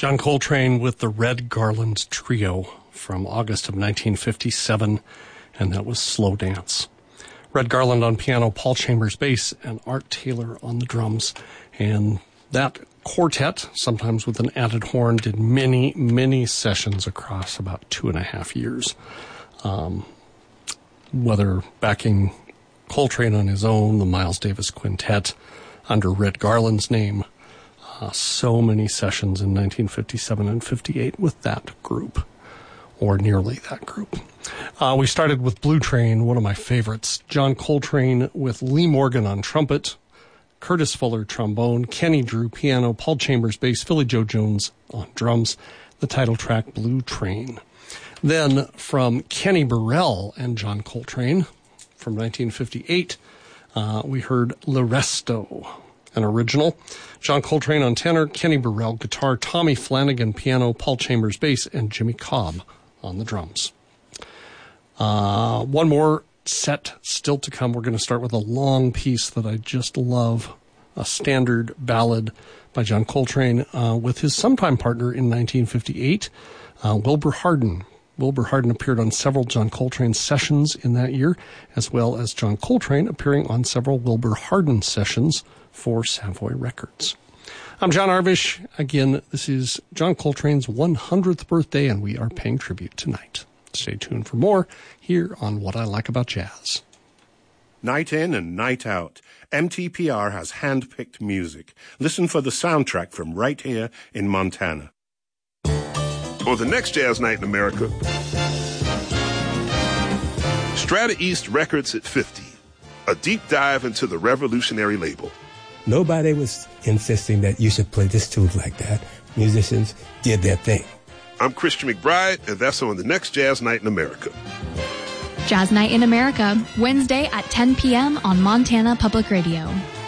John Coltrane with the Red Garland Trio from August of 1957, and that was Slow Dance. Red Garland on piano, Paul Chambers bass, and Art Taylor on the drums. And that quartet, sometimes with an added horn, did many, many sessions across about 2.5 years. Whether backing Coltrane on his own, the Miles Davis Quintet, under Red Garland's name, so many sessions in 1957 and 58 with that group, or nearly that group. We started with Blue Train, one of my favorites. John Coltrane with Lee Morgan on trumpet, Curtis Fuller trombone, Kenny Drew piano, Paul Chambers bass, Philly Joe Jones on drums, the title track Blue Train. Then from Kenny Burrell and John Coltrane from 1958, we heard L'Resto, an original. John Coltrane on tenor, Kenny Burrell guitar, Tommy Flanagan piano, Paul Chambers bass, and Jimmy Cobb on the drums. One more set still to come. We're going to start with a long piece that I just love, a standard ballad by John Coltrane with his sometime partner in 1958, Wilbur Harden. Wilbur Harden appeared on several John Coltrane sessions in that year, as well as John Coltrane appearing on several Wilbur Harden sessions for Savoy Records. I'm John Arvish. Again, this is John Coltrane's 100th birthday, and we are paying tribute tonight. Stay tuned for more here on What I Like About Jazz. Night in and night out, MTPR has hand-picked music. Listen for the soundtrack from right here in Montana. On the next Jazz Night in America, Strata East Records at 50, a deep dive into the revolutionary label. Nobody was insisting that you should play this tune like that. Musicians did their thing. I'm Christian McBride, and that's on the next Jazz Night in America. Jazz Night in America, Wednesday at 10 p.m. on Montana Public Radio.